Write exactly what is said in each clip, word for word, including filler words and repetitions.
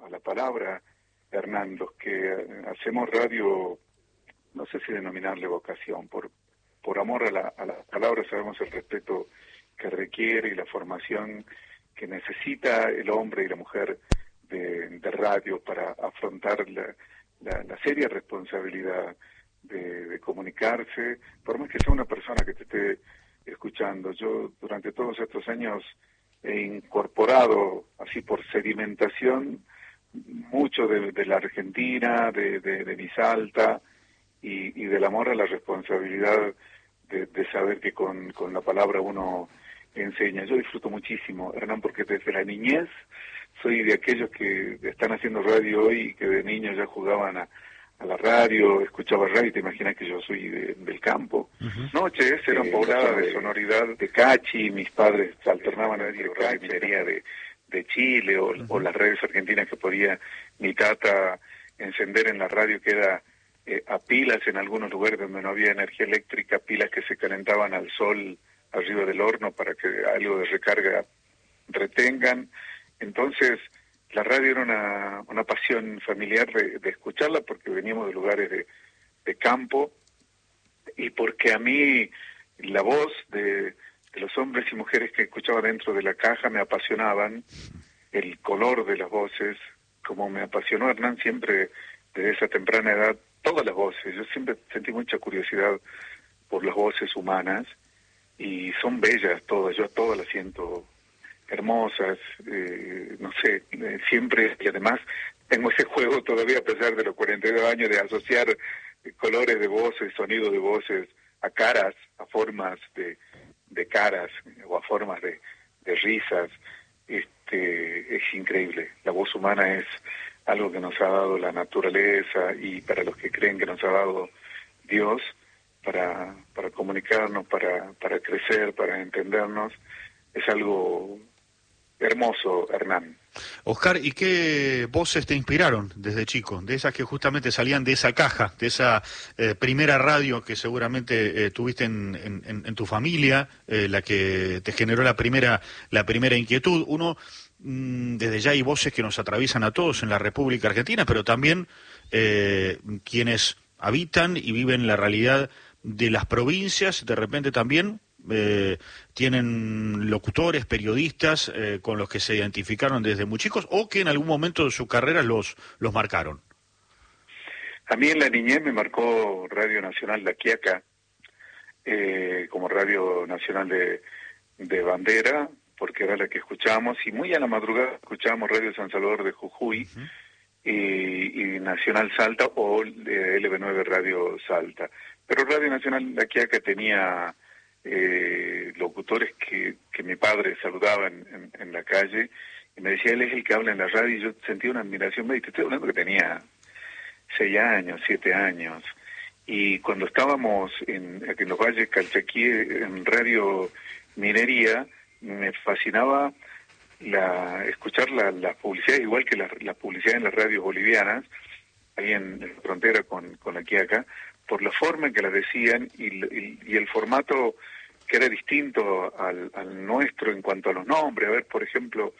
a la palabra, Hernán. Los que hacemos radio, no sé si denominarle vocación, por por amor a la, a la palabra, sabemos el respeto que requiere y la formación que necesita el hombre y la mujer de, de radio para afrontar la, la, la seria responsabilidad de, de comunicarse, por más que sea una persona que te esté escuchando. Yo durante todos estos años he incorporado, así por sedimentación, mucho de, de la Argentina, de, de, de mi Salta, y, y del amor a la responsabilidad de, de saber que con, con la palabra uno enseña. Yo disfruto muchísimo, Hernán, porque desde la niñez soy de aquellos que están haciendo radio hoy y que de niños ya jugaban a, a la radio, escuchaba radio, te imaginas que yo soy de, del campo. Uh-huh. Noches eran eh, pobladas de, de sonoridad de cachi, mis padres alternaban a radio de minería de, de Chile o, uh-huh. o las redes argentinas que podía mi tata encender en la radio, que era Eh, a pilas en algunos lugares donde no había energía eléctrica, pilas que se calentaban al sol arriba del horno para que algo de recarga retengan. Entonces la radio era una, una pasión familiar de, de escucharla, porque veníamos de lugares de, de campo, y porque a mí la voz de, de los hombres y mujeres que escuchaba dentro de la caja me apasionaban, el color de las voces, como me apasionó Hernán siempre desde esa temprana edad, todas las voces. Yo siempre sentí mucha curiosidad por las voces humanas, y son bellas todas, yo todas las siento hermosas, eh, no sé, eh, siempre, y además tengo ese juego todavía a pesar de los cuarenta y dos años de asociar eh, colores de voces, sonidos de voces a caras, a formas de, de caras o a formas de, de risas. Este, es increíble, la voz humana es algo que nos ha dado la naturaleza, y para los que creen que nos ha dado Dios, para para comunicarnos, para para crecer, para entendernos, es algo hermoso, Hernán. Oscar, ¿y qué voces te inspiraron desde chico? De esas que justamente salían de esa caja, de esa eh, primera radio que seguramente eh, tuviste en, en, en tu familia, eh, la que te generó la primera la primera inquietud. Uno, mmm, desde ya hay voces que nos atraviesan a todos en la República Argentina, pero también eh, quienes habitan y viven la realidad de las provincias, de repente también Eh, tienen locutores, periodistas eh, con los que se identificaron desde muy chicos, o que en algún momento de su carrera los los marcaron. A mí en la niñez me marcó Radio Nacional La Quiaca, eh, como Radio Nacional de, de bandera, porque era la que escuchábamos, y muy a la madrugada escuchábamos Radio San Salvador de Jujuy, uh-huh. y, y Nacional Salta, o eh, L B nueve Radio Salta. Pero Radio Nacional La Quiaca tenía Eh, locutores que, que mi padre saludaba en, en, en la calle, y me decía, él es el que habla en la radio, y yo sentía una admiración. Me estoy hablando que tenía seis años, siete años, y cuando estábamos en, en los Valles Calchaquí, en Radio Minería, me fascinaba la escuchar la, la publicidad, igual que la, la publicidad en las radios bolivianas, ahí en, en la frontera con, con La Quiaca, por la forma en que la decían, y, y, y el formato que era distinto al, al nuestro en cuanto a los nombres. A ver, por ejemplo,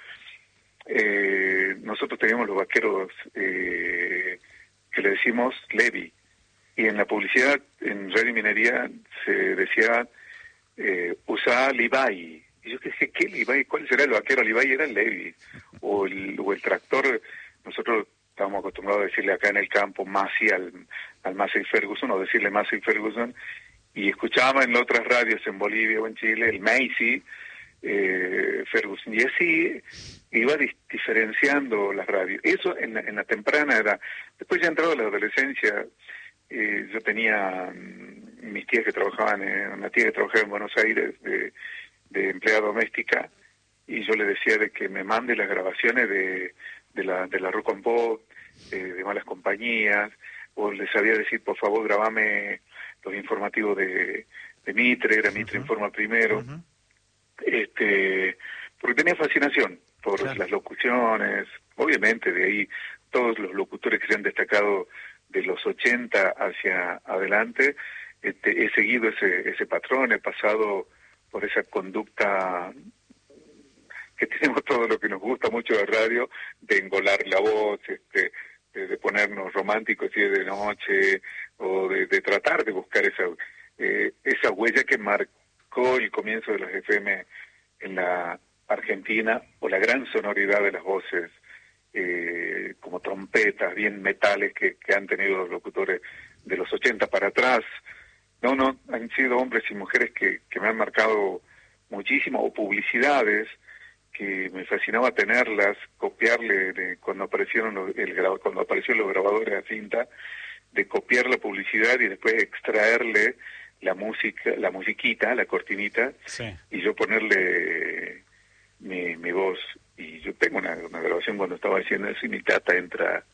eh, nosotros teníamos los vaqueros eh, que le decimos Levi, y en la publicidad en Radio Minería se decía eh, usa Levi, y yo dije, ¿qué Levi? ¿Cuál será el vaquero? Levi era el Levi, o el, o el tractor. Nosotros estábamos acostumbrados a decirle acá en el campo Massey al, al Massey Ferguson, o decirle Massey Ferguson, y escuchaba en otras radios en Bolivia o en Chile el Massey eh, Ferguson, y así iba dis- diferenciando las radios. Eso en la, en la temprana edad. Después ya entrado la adolescencia, eh, yo tenía mm, mis tías que trabajaban, en, una tía que trabajaba en Buenos Aires de, de empleada doméstica, y yo le decía de que me mande las grabaciones de de la de la Rock and Pop, eh, de Malas Compañías, o les sabía decir, por favor, grabame los informativos de, de Mitre, era Mitre uh-huh. Informa Primero, uh-huh. este porque tenía fascinación por claro. las locuciones, obviamente de ahí todos los locutores que se han destacado de los ochenta hacia adelante, este, he seguido ese ese patrón, he pasado por esa conducta que tenemos todo lo que nos gusta mucho de radio, de engolar la voz, este, de, de ponernos románticos y de noche, o de, de tratar de buscar esa eh, esa huella que marcó el comienzo de las F M en la Argentina, o la gran sonoridad de las voces, eh, como trompetas, bien metales que, que han tenido los locutores de los ochenta para atrás. No, no, han sido hombres y mujeres que, que me han marcado muchísimo, o publicidades que me fascinaba tenerlas, copiarle de, cuando aparecieron los, el cuando aparecieron los grabadores a cinta, de copiar la publicidad y después extraerle la música, la musiquita, la cortinita, sí, y yo ponerle mi, mi voz. Y yo tengo una, una grabación cuando estaba haciendo eso, y mi tata entra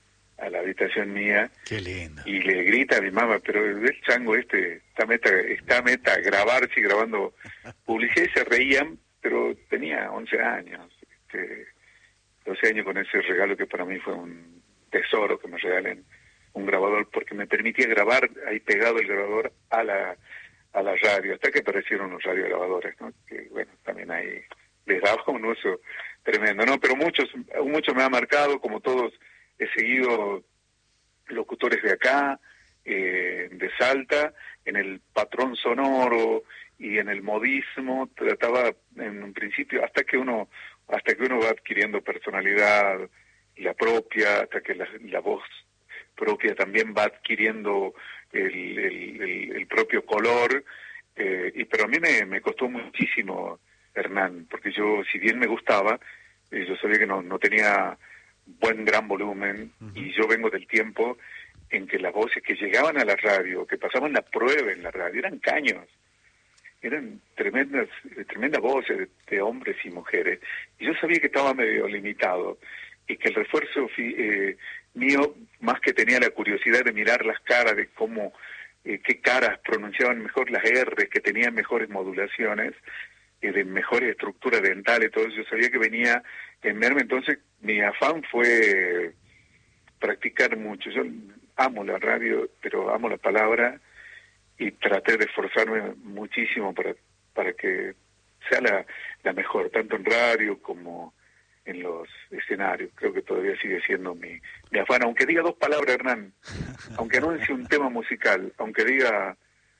a la habitación mía. Qué lindo. Y le grita a mi mamá, pero el chango este está meta, está meta a grabarse y grabando publicidad, y se reían, pero tenía once años, este, doce años, con ese regalo que para mí fue un tesoro, que me regalen un grabador, porque me permitía grabar ahí pegado el grabador a la a la radio, hasta que aparecieron los radiograbadores, ¿no? Que bueno, también ahí les daba un uso tremendo, ¿no? Pero muchos, muchos me ha marcado, como todos. He seguido locutores de acá, eh, de Salta, en el patrón sonoro y en el modismo. Trataba en un principio, hasta que uno hasta que uno va adquiriendo personalidad, la propia, hasta que la, la voz propia también va adquiriendo el, el, el, el propio color, eh, y pero a mí me, me costó muchísimo, Hernán, porque yo, si bien me gustaba, eh, yo sabía que no, no tenía buen gran volumen, uh-huh. Y yo vengo del tiempo en que las voces que llegaban a la radio, que pasaban la prueba en la radio, eran caños, eran tremendas tremendas voces de, de hombres y mujeres, y yo sabía que estaba medio limitado, y que el refuerzo eh, mío, más que tenía la curiosidad de mirar las caras, de cómo, eh, qué caras pronunciaban mejor las R, que tenían mejores modulaciones, eh, de mejores estructuras dentales, todo eso, yo sabía que venía en verme. Entonces mi afán fue practicar mucho. Yo amo la radio, pero amo la palabra, y traté de esforzarme muchísimo para para que sea la, la mejor, tanto en radio como en los escenarios. Creo que todavía sigue siendo mi, mi afán, aunque diga dos palabras, Hernán, aunque anuncie un tema musical, aunque diga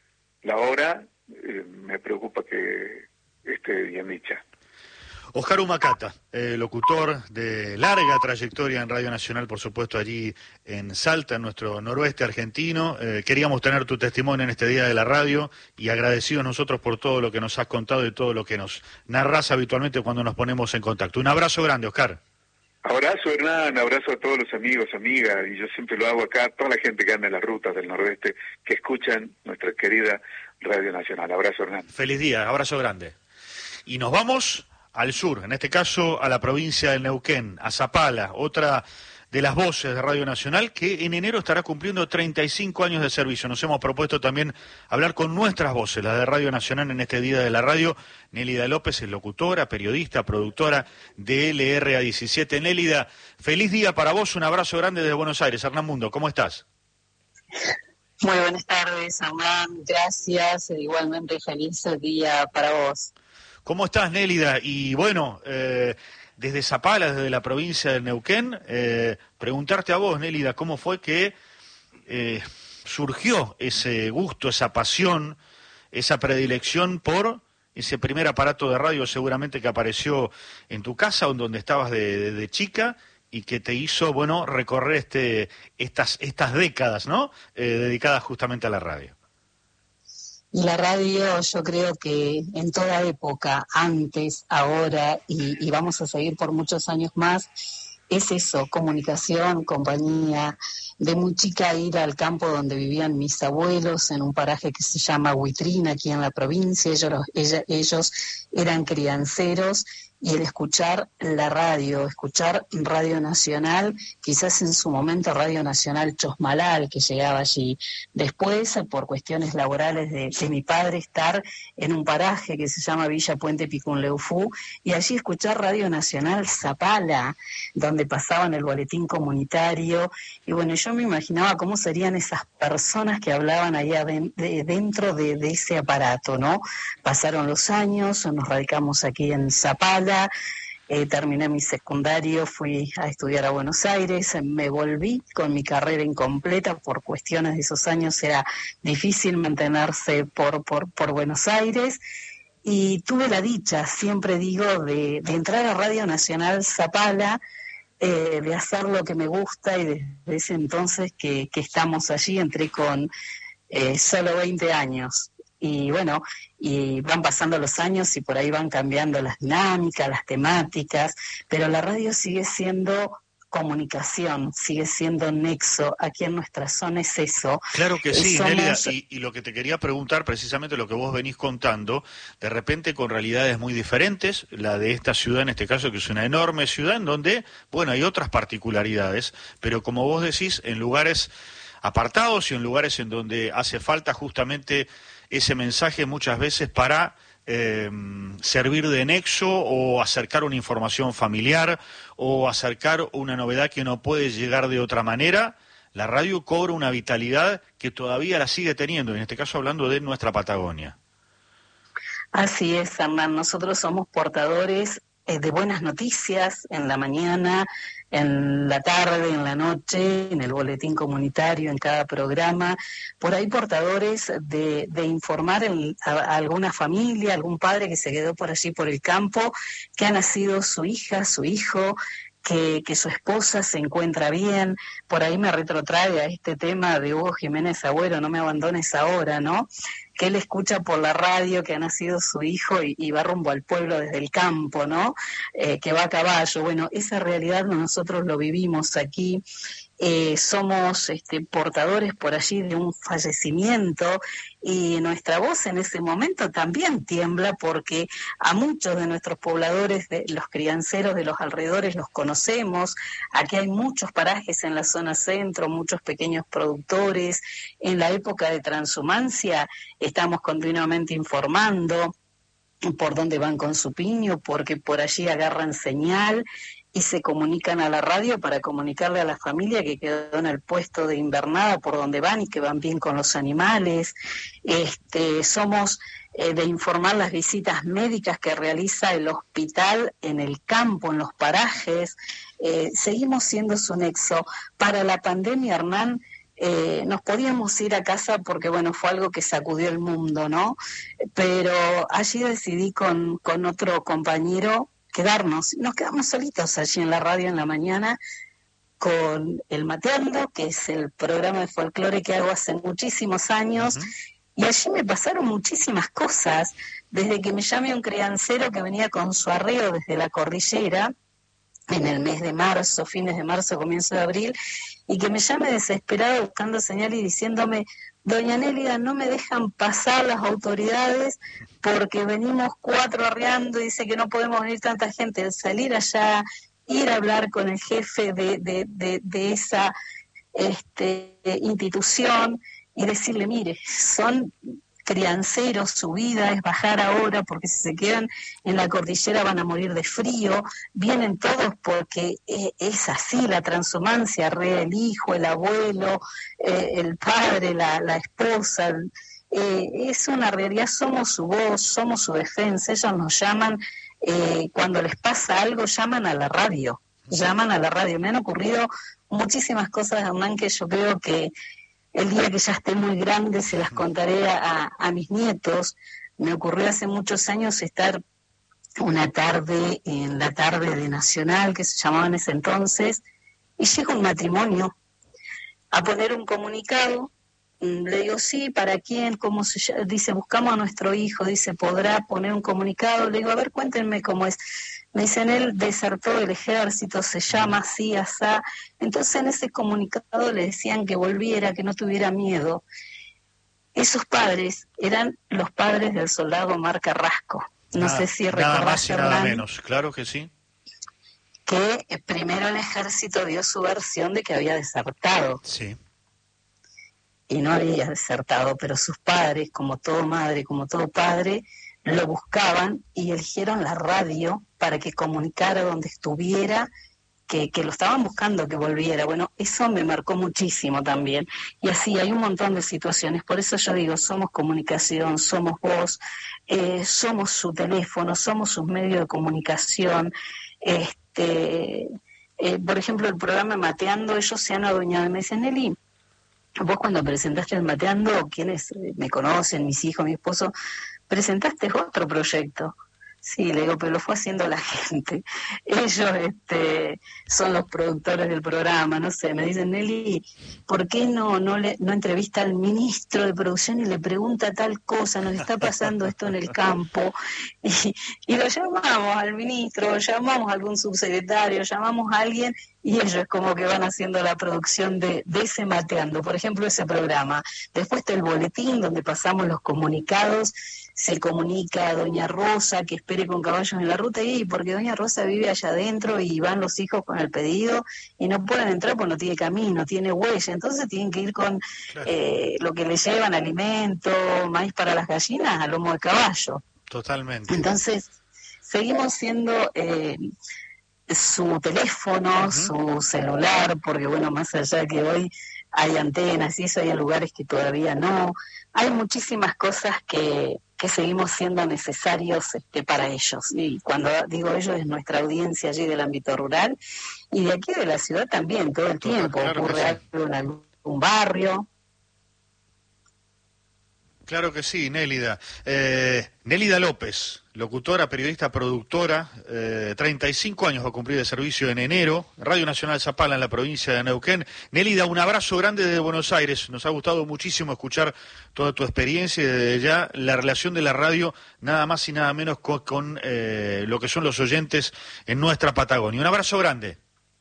la hora, eh, me preocupa que esté bien dicha. Oscar Humacata, eh, locutor de larga trayectoria en Radio Nacional, por supuesto allí en Salta, en nuestro noroeste argentino. Eh, queríamos tener tu testimonio en este Día de la Radio, y agradecidos nosotros por todo lo que nos has contado y todo lo que nos narras habitualmente cuando nos ponemos en contacto. Un abrazo grande, Oscar. Abrazo, Hernán, abrazo a todos los amigos, amigas, y yo siempre lo hago acá, toda la gente que anda en las rutas del noroeste, que escuchan nuestra querida Radio Nacional. Abrazo, Hernán. Feliz día, abrazo grande. Y nos vamos al sur, en este caso a la provincia del Neuquén, a Zapala, otra de las voces de Radio Nacional, que en enero estará cumpliendo treinta y cinco años de servicio. Nos hemos propuesto también hablar con nuestras voces, las de Radio Nacional, en este Día de la Radio. Nélida López es locutora, periodista, productora de L R A diecisiete. Nélida, feliz día para vos, un abrazo grande desde Buenos Aires. Hernán Mundo, ¿cómo estás? Muy buenas tardes, Hernán, gracias, igualmente feliz día para vos. ¿Cómo estás, Nélida? Y bueno, eh, desde Zapala, desde la provincia del Neuquén, eh, preguntarte a vos, Nélida, ¿cómo fue que eh, surgió ese gusto, esa pasión, esa predilección por ese primer aparato de radio seguramente que apareció en tu casa, donde estabas de, de, de chica, y que te hizo, bueno, recorrer este estas estas décadas, ¿no?, eh, dedicadas justamente a la radio? La radio, yo creo que en toda época, antes, ahora y, y vamos a seguir por muchos años más, es eso, comunicación, compañía. De muy chica ir al campo donde vivían mis abuelos, en un paraje que se llama Huitrina, aquí en la provincia. Ellos, ella, ellos eran crianceros, y el escuchar la radio, escuchar Radio Nacional, quizás en su momento Radio Nacional Chosmalal, que llegaba allí. Después, por cuestiones laborales de, de mi padre, estar en un paraje que se llama Villa Puente Picunleufú, y allí escuchar Radio Nacional Zapala, donde pasaban el boletín comunitario. Y bueno, yo me imaginaba cómo serían esas personas que hablaban allá de, de, dentro de, de ese aparato, ¿no? Pasaron los años, nos radicamos aquí en Zapala, eh, terminé mi secundario, fui a estudiar a Buenos Aires, me volví con mi carrera incompleta, por cuestiones de esos años era difícil mantenerse por, por, por Buenos Aires, y tuve la dicha, siempre digo, de, de entrar a Radio Nacional Zapala, eh, de hacer lo que me gusta, y desde ese entonces que, que estamos allí, entré con eh, solo veinte años. Y bueno, y van pasando los años y por ahí van cambiando las dinámicas, las temáticas, pero la radio sigue siendo comunicación, sigue siendo nexo. Aquí en nuestra zona es eso. Claro que sí, Somos... Nélida, y, y lo que te quería preguntar, precisamente lo que vos venís contando, de repente con realidades muy diferentes, la de esta ciudad en este caso, que es una enorme ciudad en donde, bueno, hay otras particularidades, pero como vos decís, en lugares apartados y en lugares en donde hace falta justamente ese mensaje muchas veces para eh, servir de nexo o acercar una información familiar o acercar una novedad que no puede llegar de otra manera. La radio cobra una vitalidad que todavía la sigue teniendo, en este caso hablando de nuestra Patagonia. Así es, Hernán, nosotros somos portadores eh, de buenas noticias en la mañana, en la tarde, en la noche, en el boletín comunitario, en cada programa, por ahí portadores de, de informar en, a, a alguna familia, algún padre que se quedó por allí por el campo, que ha nacido su hija, su hijo, que, que su esposa se encuentra bien. Por ahí me retrotrae a este tema de Hugo Jiménez Agüero, no me abandones ahora, ¿no? Que él escucha por la radio que ha nacido su hijo y, y va rumbo al pueblo desde el campo, ¿no? Eh, que va a caballo. Bueno, esa realidad nosotros lo vivimos aquí. Eh, somos este, portadores por allí de un fallecimiento, y nuestra voz en ese momento también tiembla, porque a muchos de nuestros pobladores, de los crianceros de los alrededores, los conocemos. Aquí hay muchos parajes en la zona centro, muchos pequeños productores. En la época de transhumancia estamos continuamente informando por dónde van con su piño, porque por allí agarran señal y se comunican a la radio para comunicarle a la familia que quedó en el puesto de invernada por donde van y que van bien con los animales. Este, somos eh, de informar las visitas médicas que realiza el hospital en el campo, en los parajes. Eh, seguimos siendo su nexo. Para la pandemia, Hernán, Eh, nos podíamos ir a casa porque, bueno, fue algo que sacudió el mundo, ¿no? Pero allí decidí con, con otro compañero quedarnos. Nos quedamos solitos allí en la radio en la mañana con El Mateando, que es el programa de folclore que hago hace muchísimos años. Uh-huh. Y allí me pasaron muchísimas cosas, desde que me llamé un criancero que venía con su arreo desde la cordillera, en el mes de marzo, fines de marzo, comienzo de abril, y que me llame desesperado buscando señal y diciéndome: doña Nélida, no me dejan pasar las autoridades porque venimos cuatro arreando, y dice que no podemos venir tanta gente. El salir allá, ir a hablar con el jefe de, de, de, de esa este, institución y decirle: mire, son crianceros, su vida es bajar ahora porque si se quedan en la cordillera van a morir de frío, vienen todos porque eh, es así la transhumancia, re el hijo, el abuelo, eh, el padre, la, la esposa, eh, es una realidad, somos su voz, somos su defensa. Ellos nos llaman, eh, cuando les pasa algo llaman a la radio, llaman a la radio. Me han ocurrido muchísimas cosas, Hernán, que yo creo que el día que ya esté muy grande se las contaré a, a mis nietos. Me ocurrió hace muchos años estar una tarde en la tarde de Nacional, que se llamaba en ese entonces, y llega un matrimonio a poner un comunicado. Le digo: sí, ¿para quién? ¿Cómo se llama? Dice: buscamos a nuestro hijo. Dice: ¿podrá poner un comunicado? Le digo: a ver, cuéntenme cómo es. Me dicen: él desertó del ejército, se llama así, asá. Entonces en ese comunicado le decían que volviera, que no tuviera miedo. Esos padres eran los padres del soldado Omar Carrasco. No nada, sé si nada recordás, más y Hernán, nada menos, claro que sí. Que primero el ejército dio su versión de que había desertado. Sí. Y no había desertado, pero sus padres, como todo madre, como todo padre, lo buscaban y eligieron la radio para que comunicara donde estuviera, que, que lo estaban buscando que volviera. Bueno, eso me marcó muchísimo también. Y así hay un montón de situaciones. Por eso yo digo, somos comunicación, somos voz, eh, somos su teléfono, somos sus medios de comunicación. Este, eh, por ejemplo, el programa Mateando, ellos se han adueñado y me dicen, Nelly, vos cuando presentaste el Mateando, quienes me conocen, mis hijos, mi esposo, presentaste otro proyecto. Sí, le digo, pero lo fue haciendo la gente. Ellos este, son los productores del programa, no sé, me dicen, Nelly, ¿por qué no no le no entrevista al ministro de producción y le pregunta tal cosa? Nos está pasando esto en el campo. Y, y lo llamamos al ministro, llamamos a algún subsecretario, llamamos a alguien y ellos como que van haciendo la producción de, de ese Mateando, por ejemplo, ese programa. Después está el boletín donde pasamos los comunicados, se comunica a doña Rosa que espere con caballos en la ruta y porque doña Rosa vive allá adentro y van los hijos con el pedido y no pueden entrar porque no tiene camino, tiene huella, entonces tienen que ir con claro. eh, lo que le llevan, alimento, maíz para las gallinas, a lomo de caballo. Totalmente. Entonces, seguimos siendo eh, su teléfono, uh-huh. su celular, porque bueno, más allá de que hoy hay antenas y eso, hay lugares que todavía no, hay muchísimas cosas que, que seguimos siendo necesarios este, para ellos. Y cuando digo ellos es nuestra audiencia allí del ámbito rural y de aquí de la ciudad también, todo el Total, tiempo, claro ocurre algo sí. en algún barrio. Claro que sí, Nélida. Eh, Nélida López, locutora, periodista, productora, eh, treinta y cinco años va a cumplir de servicio en enero, Radio Nacional Zapala en la provincia de Neuquén. Nélida, un abrazo grande desde Buenos Aires. Nos ha gustado muchísimo escuchar toda tu experiencia y desde ya la relación de la radio, nada más y nada menos con, con eh, lo que son los oyentes en nuestra Patagonia. Un abrazo grande.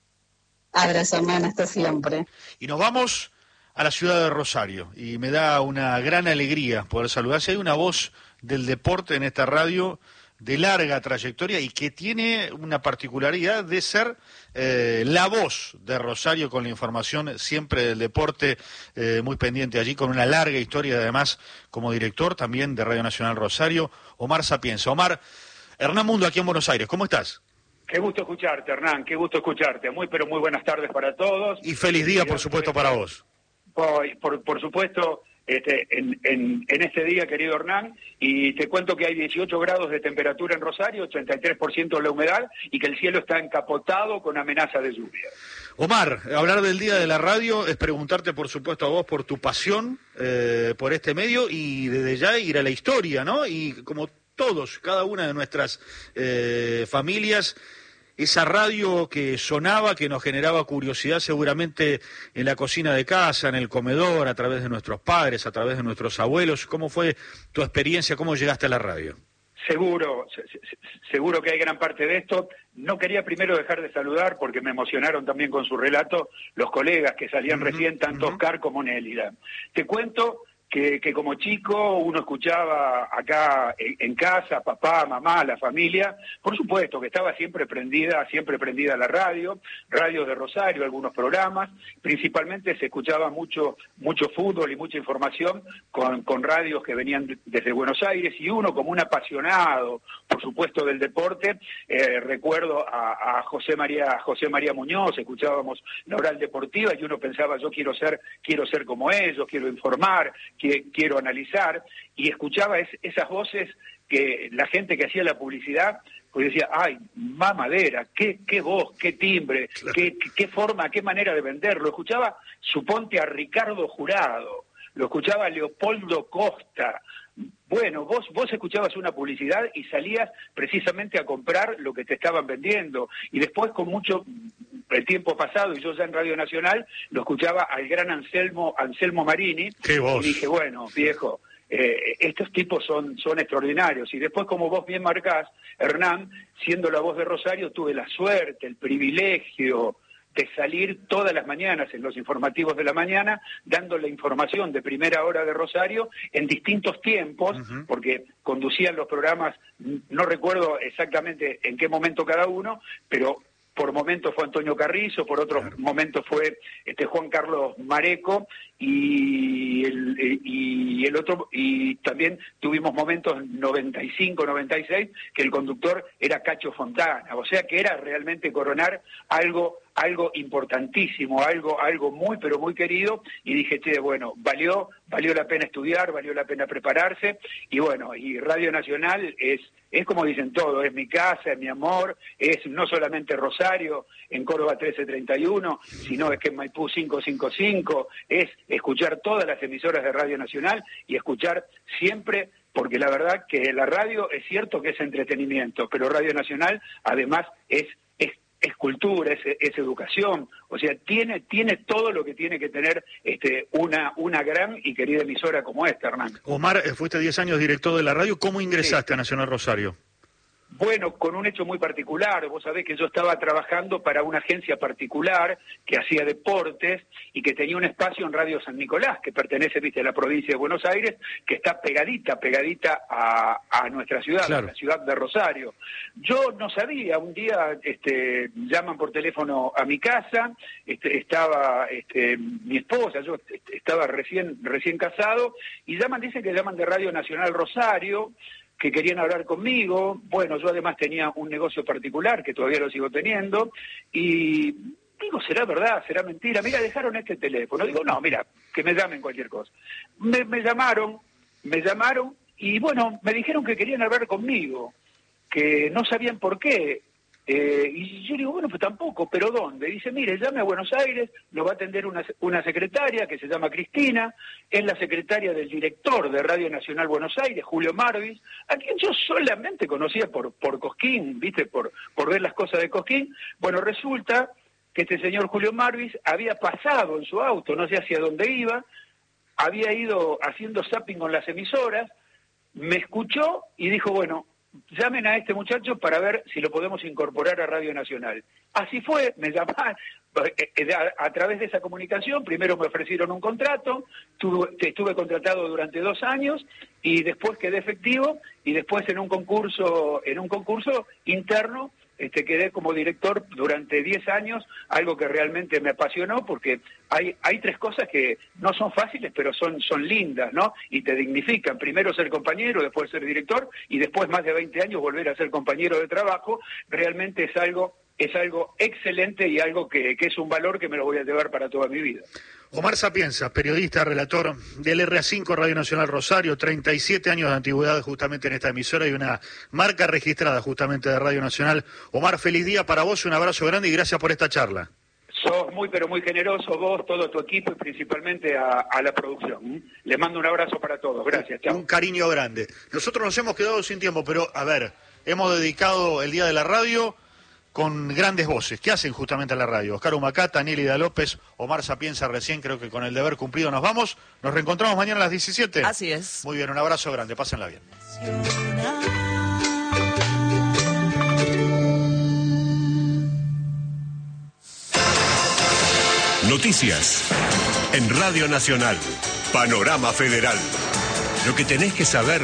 Abrazo, hermana, hasta siempre. Y nos vamos a la ciudad de Rosario, y me da una gran alegría poder saludar. Si hay una voz del deporte en esta radio de larga trayectoria y que tiene una particularidad de ser eh, la voz de Rosario con la información siempre del deporte, eh, muy pendiente allí, con una larga historia además como director también de Radio Nacional Rosario, Omar Sapienza. Omar, Hernán Mundo aquí en Buenos Aires, ¿cómo estás? Qué gusto escucharte, Hernán, qué gusto escucharte. Muy, pero muy buenas tardes para todos. Y feliz día, por supuesto, para vos. Por, por, por supuesto, este, en, en, en este día, querido Hernán, y te cuento que hay dieciocho grados de temperatura en Rosario, ochenta y tres por ciento de la humedad, y que el cielo está encapotado con amenaza de lluvia. Omar, hablar del Día de la Radio es preguntarte, por supuesto, a vos por tu pasión eh, por este medio, y desde ya ir a la historia, ¿no? Y como todos, cada una de nuestras eh, familias, esa radio que sonaba, que nos generaba curiosidad seguramente en la cocina de casa, en el comedor, a través de nuestros padres, a través de nuestros abuelos. ¿Cómo fue tu experiencia? ¿Cómo llegaste a la radio? Seguro, seguro que hay gran parte de esto. No quería primero dejar de saludar, porque me emocionaron también con su relato, los colegas que salían uh-huh, recién, tanto uh-huh. Oscar como Nélida. Te cuento que, que como chico uno escuchaba acá en, en casa, papá, mamá, la familia, por supuesto que estaba siempre prendida, siempre prendida la radio, radio de Rosario, algunos programas, principalmente se escuchaba mucho mucho fútbol y mucha información con, con radios que venían desde Buenos Aires, y uno como un apasionado, por supuesto, del deporte, eh, recuerdo a, a José María José María Muñoz, escuchábamos la oral deportiva y uno pensaba, yo quiero ser quiero ser como ellos, quiero informar, que quiero analizar, y escuchaba es, esas voces que la gente que hacía la publicidad, pues decía, ay, mamadera, qué, qué voz, qué timbre, claro. qué, qué, qué forma, qué manera de venderlo. Escuchaba, suponte, a Ricardo Jurado, lo escuchaba a Leopoldo Costa. Bueno, vos vos escuchabas una publicidad y salías precisamente a comprar lo que te estaban vendiendo, y después con mucho el tiempo pasado, y yo ya en Radio Nacional lo escuchaba al gran Anselmo Anselmo Marini. ¿Qué voz? Y dije, bueno, viejo, eh, estos tipos son son extraordinarios. Y después, como vos bien marcás, Hernán, siendo la voz de Rosario, tuve la suerte, el privilegio de salir todas las mañanas en los informativos de la mañana, dando la información de primera hora de Rosario en distintos tiempos, uh-huh. porque conducían los programas, no recuerdo exactamente en qué momento cada uno, pero por momentos fue Antonio Carrizo, por otros claro. momentos fue este Juan Carlos Mareco, y el, y el otro, y también tuvimos momentos noventa y cinco, noventa y seis, que el conductor era Cacho Fontana, o sea que era realmente coronar algo algo importantísimo, algo, algo muy, pero muy querido, y dije, che, bueno, valió, valió la pena estudiar, valió la pena prepararse, y bueno, y Radio Nacional es, es como dicen todos, es mi casa, es mi amor, es no solamente Rosario, en Córdoba trece treinta y uno, sino es que en Maipú quinientos cincuenta y cinco, es escuchar todas las emisoras de Radio Nacional y escuchar siempre, porque la verdad que la radio es cierto que es entretenimiento, pero Radio Nacional además es es cultura, es, es educación, o sea, tiene tiene todo lo que tiene que tener este una una gran y querida emisora como esta, Hernán. Omar, fuiste diez años director de la radio, ¿cómo ingresaste sí. a Nacional Rosario? Bueno, con un hecho muy particular. Vos sabés que yo estaba trabajando para una agencia particular que hacía deportes y que tenía un espacio en Radio San Nicolás, que pertenece, viste, a la provincia de Buenos Aires, que está pegadita, pegadita a, a nuestra ciudad, claro. a la ciudad de Rosario. Yo no sabía, un día este, llaman por teléfono a mi casa, este, estaba este, mi esposa, yo estaba recién, recién casado, y llaman, dicen que llaman de Radio Nacional Rosario, que querían hablar conmigo. Bueno, yo además tenía un negocio particular, que todavía lo sigo teniendo, y digo, ¿será verdad? ¿Será mentira? Mira, dejaron este teléfono. Digo, no, mira, que me llamen cualquier cosa. Me, me llamaron, me llamaron, y bueno, me dijeron que querían hablar conmigo, que no sabían por qué. Eh, y yo digo, bueno, pues tampoco, ¿pero dónde? Dice, mire, llame a Buenos Aires, lo va a atender una, una secretaria que se llama Cristina, es la secretaria del director de Radio Nacional Buenos Aires, Julio Marvis, a quien yo solamente conocía por, por Cosquín, ¿viste? Por, por ver las cosas de Cosquín. Bueno, resulta que este señor Julio Marvis había pasado en su auto, no sé hacia dónde iba, había ido haciendo zapping con las emisoras, me escuchó y dijo, bueno, llamen a este muchacho para ver si lo podemos incorporar a Radio Nacional. Así fue, me llamaron, a, a través de esa comunicación, primero me ofrecieron un contrato, tuve, estuve contratado durante dos años, y después quedé efectivo, y después en un concurso, en un concurso interno, Este, quedé como director durante diez años, algo que realmente me apasionó, porque hay hay tres cosas que no son fáciles, pero son son lindas, ¿no? Y te dignifican. Primero ser compañero, después ser director, y después más de veinte años volver a ser compañero de trabajo. Realmente es algo es algo excelente y algo que, que es un valor que me lo voy a llevar para toda mi vida. Omar Sapienza, periodista, relator del R A cinco Radio Nacional Rosario, treinta y siete años de antigüedad justamente en esta emisora y una marca registrada justamente de Radio Nacional. Omar, feliz día para vos, un abrazo grande y gracias por esta charla. Sos muy, pero muy generoso, vos, todo tu equipo y principalmente a, a la producción. Les mando un abrazo para todos, gracias, chao. Un cariño grande. Nosotros nos hemos quedado sin tiempo, pero a ver, hemos dedicado el Día de la Radio con grandes voces que hacen justamente a la radio. Oscar Humacata, Nélida López, Omar Sapienza recién, creo que con el deber cumplido nos vamos. Nos reencontramos mañana a las diecisiete. Así es. Muy bien, un abrazo grande, pásenla bien. Noticias en Radio Nacional, Panorama Federal. Lo que tenés que saber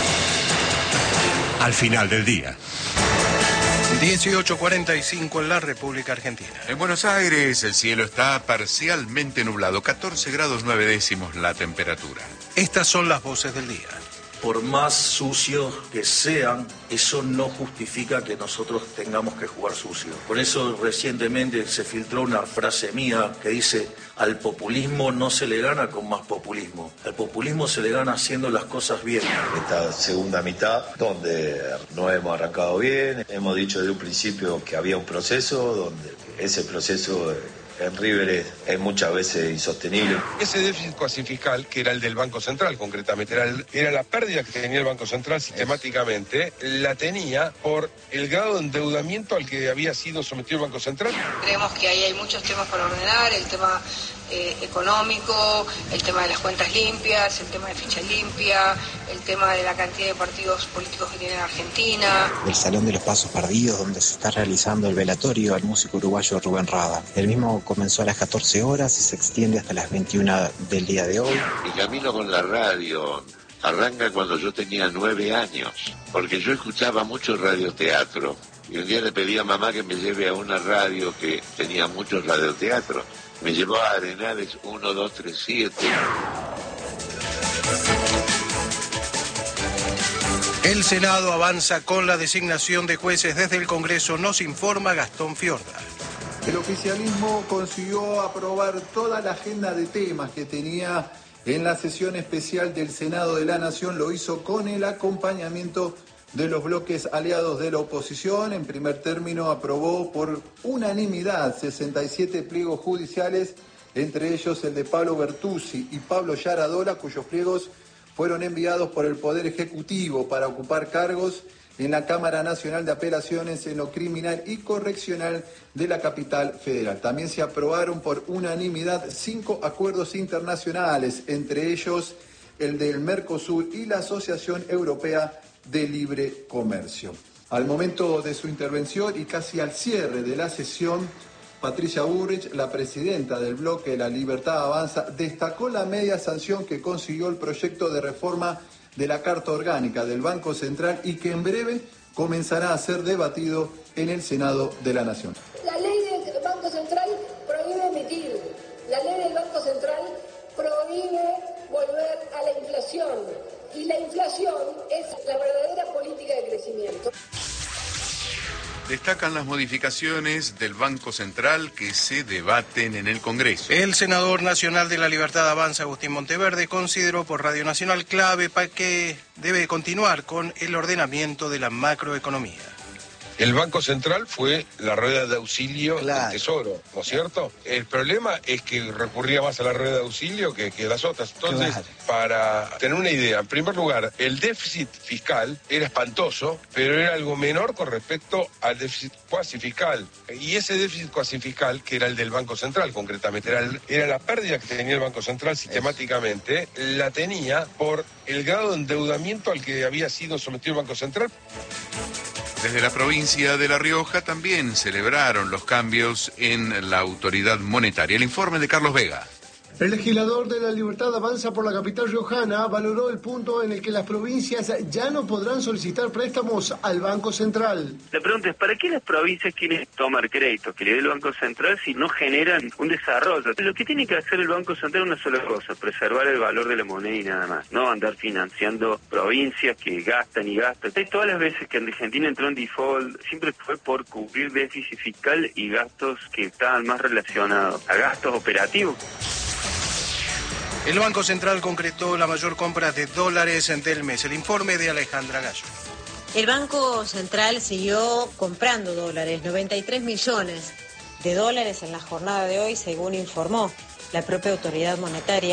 al final del día. dieciocho cuarenta y cinco en la República Argentina. En Buenos Aires el cielo está parcialmente nublado, catorce grados nueve décimos la temperatura. Estas son las voces del día. Por más sucios que sean, eso no justifica que nosotros tengamos que jugar sucio. Por eso recientemente se filtró una frase mía que dice: al populismo no se le gana con más populismo, al populismo se le gana haciendo las cosas bien. Esta segunda mitad, donde no hemos arrancado bien, hemos dicho desde un principio que había un proceso, donde ese proceso en River es, es muchas veces insostenible. Ese déficit cuasi fiscal, que era el del Banco Central concretamente, era, el, era la pérdida que tenía el Banco Central sistemáticamente, la tenía por el grado de endeudamiento al que había sido sometido el Banco Central. Creemos que ahí hay muchos temas para ordenar, el tema eh, económico, el tema de las cuentas limpias, el tema de ficha limpia, el tema de la cantidad de partidos políticos que tiene Argentina. El Salón de los Pasos Perdidos, donde se está realizando el velatorio al músico uruguayo Rubén Rada. El mismo comenzó a las catorce horas y se extiende hasta las veintiuna del día de hoy. Mi camino con la radio arranca cuando yo tenía nueve años, porque yo escuchaba mucho radioteatro. Y un día le pedí a mamá que me lleve a una radio que tenía muchos radioteatros. Me llevó a Arenales uno, dos, tres, siete. El Senado avanza con la designación de jueces desde el Congreso, nos informa Gastón Fiorda. El oficialismo consiguió aprobar toda la agenda de temas que tenía en la sesión especial del Senado de la Nación. Lo hizo con el acompañamiento de los bloques aliados de la oposición. En primer término aprobó por unanimidad sesenta y siete pliegos judiciales, entre ellos el de Pablo Bertuzzi y Pablo Yaradola, cuyos pliegos fueron enviados por el Poder Ejecutivo para ocupar cargos en la Cámara Nacional de Apelaciones en lo criminal y correccional de la capital federal. También se aprobaron por unanimidad cinco acuerdos internacionales, entre ellos el del Mercosur y la Asociación Europea de Libre Comercio. Al momento de su intervención y casi al cierre de la sesión, Patricia Bullrich, la presidenta del bloque La Libertad Avanza, destacó la media sanción que consiguió el proyecto de reforma de la Carta Orgánica del Banco Central y que en breve comenzará a ser debatido en el Senado de la Nación. La ley del Banco Central prohíbe emitir, la ley del Banco Central prohíbe volver a la inflación y la inflación es la verdadera política de crecimiento. Destacan las modificaciones del Banco Central que se debaten en el Congreso. El senador nacional de la Libertad Avanza, Agustín Monteverde, consideró por Radio Nacional clave para que debe continuar con el ordenamiento de la macroeconomía. El Banco Central fue la rueda de auxilio claro. del Tesoro, ¿no es cierto? El problema es que recurría más a la rueda de auxilio que, que las otras. Entonces, claro. para tener una idea, en primer lugar, el déficit fiscal era espantoso, pero era algo menor con respecto al déficit cuasi fiscal. Y ese déficit cuasi fiscal, que era el del Banco Central concretamente, era, el, era la pérdida que tenía el Banco Central sistemáticamente, la tenía por el grado de endeudamiento al que había sido sometido el Banco Central. Desde la provincia de La Rioja también celebraron los cambios en la autoridad monetaria. El informe de Carlos Vega. El legislador de La Libertad Avanza por la capital riojana valoró el punto en el que las provincias ya no podrán solicitar préstamos al Banco Central. La pregunta es, ¿para qué las provincias quieren tomar créditos que le dé el Banco Central si no generan un desarrollo? Lo que tiene que hacer el Banco Central es una sola cosa, preservar el valor de la moneda y nada más. No andar financiando provincias que gastan y gastan. Y todas las veces que Argentina entró en default, siempre fue por cubrir déficit fiscal y gastos que estaban más relacionados a gastos operativos. El Banco Central concretó la mayor compra de dólares del mes. El informe de Alejandra Gallo. El Banco Central siguió comprando dólares, noventa y tres millones de dólares en la jornada de hoy, según informó la propia autoridad monetaria.